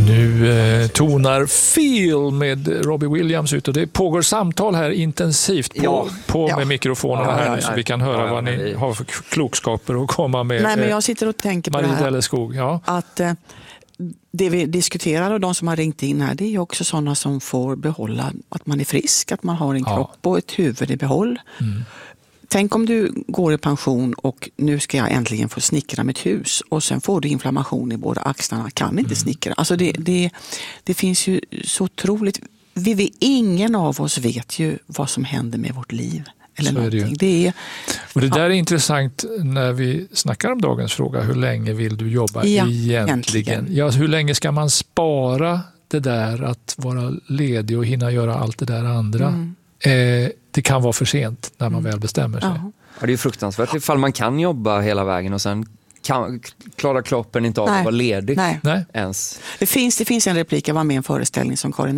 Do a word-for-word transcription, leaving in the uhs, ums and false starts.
Nu eh, tonar Feel med Robbie Williams ut och det pågår samtal här intensivt på, ja. på ja. med mikrofonerna ja, här ja, nu ja. så vi kan höra ja, vad ni vi... har för klokskaper att komma med. Nej, men jag sitter och tänker på Marie det här. Delleskog, ja. Att eh, det vi diskuterar och de som har ringt in här, det är ju också sådana som får behålla att man är frisk, att man har en Ja. kropp och ett huvud i behåll. Mm. Tänk om du går i pension och nu ska jag äntligen få snickra mitt hus och sen får du inflammation i båda axlarna, kan inte Mm. snickra. Alltså det, det, det finns ju så otroligt, vi, vi, ingen av oss vet ju vad som händer med vårt liv. Eller Så är det ju. det är, Och det där är intressant när vi snackar om dagens fråga. Hur länge vill du jobba Ja, egentligen? egentligen. Ja, hur länge ska man spara det där att vara ledig och hinna göra allt det där andra? Mm. Eh, det kan vara för sent när man Mm. väl bestämmer sig. ja. Ja, det är ju fruktansvärt ifall man kan jobba hela vägen och sen kan, klarar kroppen inte av Nej. att vara ledig Nej. Nej. ens. Det finns, det finns en replik, jag var med i en föreställning som Karin